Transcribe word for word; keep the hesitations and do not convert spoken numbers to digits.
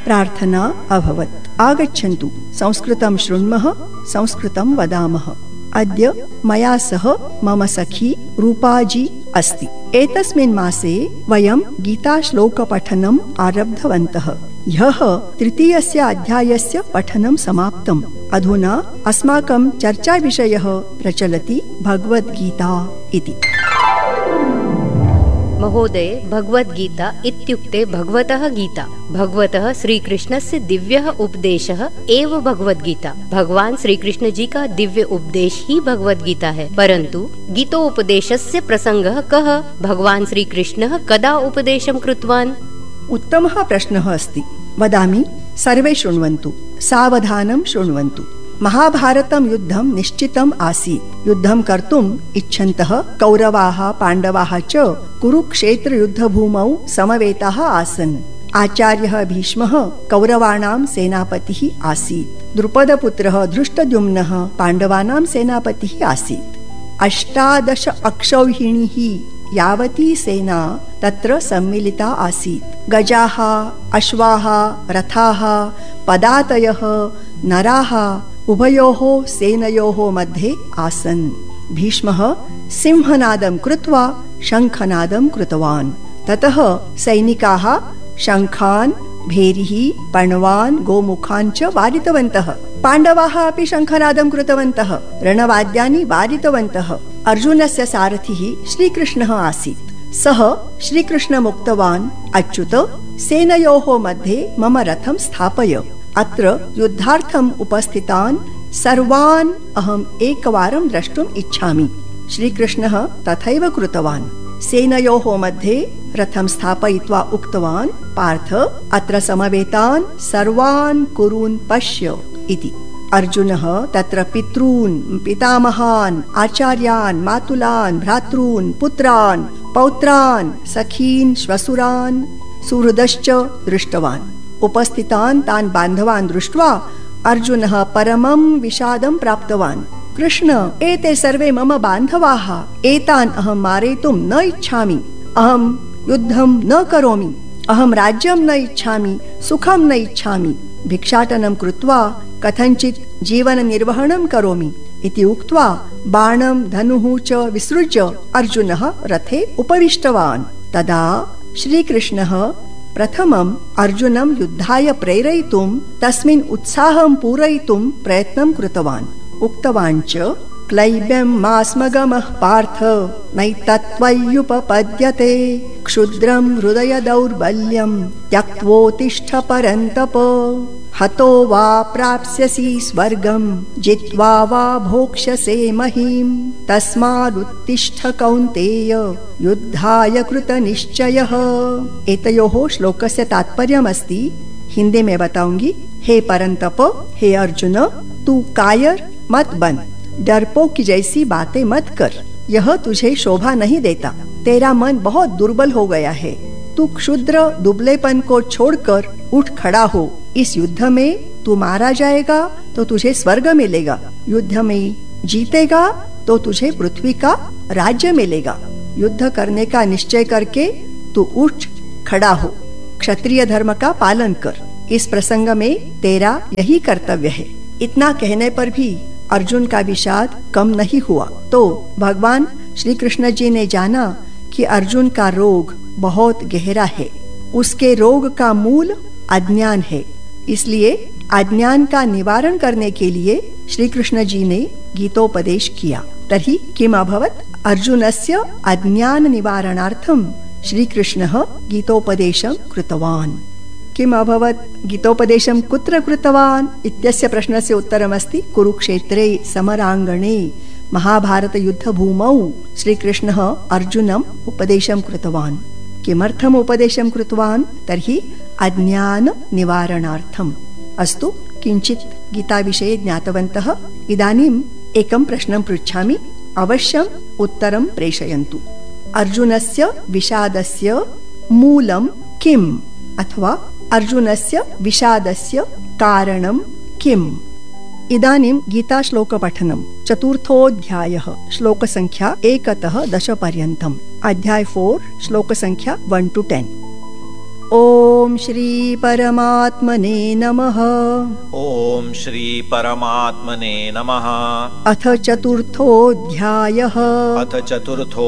प्रार्थना अभवत्। आगच्छन्तु संस्कृतं शृण्मः, संस्कृतं वदामः। अद्य मया सह मम सखी रूपाजी अस्ति। एतस्मिन् मासे वयं गीताश्लोकपठनम् आरब्धवन्तः। ह्यः तृतीयस्य अध्यायस्य पठनं समाप्तम्। अधुना अस्माकं चर्चाविषयः प्रचलति भगवद्गीता इति। महोदय, भगवद्गीता इत्युक्ते भगवतः गीता, भगवतः श्रीकृष्णस्य दिव्यः उपदेशः एव भगवद्गीता। भगवान श्री कृष्ण जी का दिव्य उपदेश ही भगवद्गीता है। परंतु गीतोपदेशस्य प्रसंगः कः? भगवान श्री कृष्णः कदा उपदेशं कृतवान्? उत्तमः प्रश्नः अस्ति। वदामि, सर्वे शृण्वन्तु, सावधानं शृण्वन्तु। महाभारतं युद्धं निश्चितम् आसीत्। युद्धं कर्तुम् इच्छन्तः कौरवाः पाण्डवाः च कुरुक्षेत्र युद्धभूमौ समवेताः आसन्। आचार्यः भीष्मः कौरवाणां सेनापतिः आसीत्। द्रुपदपुत्रः धृष्टद्युम्नः पाण्डवानां सेनापतिः आसीत्। अष्टादश अक्षौहिणीः यावती सेना तत्र सम्मिलिता आसीत्। गजाः, अश्वाः, रथाः, पदातयः, नराः उभयोः सेनयोः मध्ये आसन्। भीष्मः सिंहनादं कृत्वा शङ्खनादं कृतवान्। ततः सैनिकाः शङ्खान्, भेरीः, पण्वान्, गोमुखान् च वारितवन्तः। पाण्डवाः अपि शङ्खनादं कृतवन्तः, रणवाद्यानि वारितवन्तः। अर्जुनस्य सारथिः श्रीकृष्णः आसीत्। सः श्रीकृष्णम् उक्तवान्, अच्युत, सेनयोः मध्ये मम रथं स्थापय। अत्र युद्धार्थम् उपस्थितान् सर्वान् अहम् एकवारं द्रष्टुम् इच्छामि। श्रीकृष्णः तथैव कृतवान्। सेनयोः मध्ये रथं स्थापयित्वा उक्तवान्, पार्थ, अत्र समवेतान् सर्वान् कुरून् पश्य इति। अर्जुनः तत्र पितॄन्, पितामहान्, आचार्यान्, मातुलान्, भ्रातॄन्, पुत्रान्, पौत्रान्, सखीन्, श्वशुरान्, सुहृदश्च दृष्टवान्। उपस्थितान् तान् बान्धवान् दृष्ट्वा अर्जुनः परमं विषादं प्राप्तवान्। कृष्ण, एते सर्वे मम बान्धवाः, एतान् अहं मारयितुं न इच्छामि। अहं युद्धं न करोमि। अहं राज्यं न इच्छामि, सुखं न इच्छामि। भिक्षाटनं कृत्वा कथञ्चित् जीवननिर्वहणं करोमि इति उक्त्वा बाणं, धनुः च विसृज्य अर्जुनः रथे उपविष्टवान्। तदा श्रीकृष्णः प्रथमम् अर्जुनं युद्धाय प्रेरयितुं, तस्मिन् उत्साहं पूरयितुं प्रयत्नं कृतवान्। उक्तवान् च, क्लैब्यं मास्मगमः पार्थ नैतत्त्वय्युपपद्यते, क्षुद्रं हृदय दौर्बल्यं त्यक्त्वोत्तिष्ठ परन्तप, हतो वा प्राप्स्यसि स्वर्गं जित्वा वा भोक्ष्यसे महीम्, तस्मादुत्तिष्ठ कौन्तेय युद्धाय कृतनिश्चयः। एतयोः श्लोकस्य तात्पर्यमस्ति, हिंदी में बताऊंगी। हे परंतप, हे अर्जुन, तू कायर मत बन, डरपोक की जैसी बातें मत कर, यह तुझे शोभा नहीं देता। तेरा मन बहुत दुर्बल हो गया है। तू क्षुद्र दुबलेपन को छोड़कर उठ खड़ा हो। इस युद्ध में तू मारा जाएगा तो तुझे स्वर्ग मिलेगा, युद्ध में जीतेगा तो तुझे पृथ्वी का राज्य मिलेगा। युद्ध करने का निश्चय करके तू उठ खड़ा हो, क्षत्रिय धर्म का पालन कर। इस प्रसंग में तेरा यही कर्तव्य है। इतना कहने पर भी अर्जुन का विषाद कम नहीं हुआ। तो भगवान श्री कृष्ण जी ने जाना कि अर्जुन का रोग बहुत गहरा है। उसके रोग का मूल अज्ञान है। इसलिए अज्ञान का निवारण करने के लिए श्री कृष्ण जी ने गीतोपदेश किया। तर्हि किम अभवत्? अर्जुनस्य अज्ञान निवारणार्थं श्री कृष्णः गीतोपदेशं कृतवान्। किम अभवत्? गीतोपदेशं कुत्र कृतवान् इत्यस्य प्रश्नस्य उत्तरमस्ति कुरुक्षेत्रे समराङ्गणे महाभारत युद्धभूमौ श्रीकृष्णः अर्जुनम् उपदेशं कृतवान्। किमर्थम् उपदेशं कृतवान्? तर्हि अज्ञान निवारणार्थम्। अस्तु, किञ्चित् गीता विषये ज्ञातवन्तः। इदानीम् एकं प्रश्नं पृच्छामि, अवश्यम् उत्तरं प्रेषयन्तु। अर्जुनस्य विषादस्य मूलं किम्? अथवा अर्जुनस्य विषादस्य कारणं किम्? इदानीं गीता श्लोक पठनं। चतुर्थोऽध्यायः श्लोक संख्या एकतः दश पर्यन्तम्। अध्याय फोर श्लोक संख्या वन टू टेन। ओम ॐ श्री परमात्मने नमः। ॐ श्री परमात्मने नमः। अथ चतुर्थोऽध्यायः। अथ चतुर्थो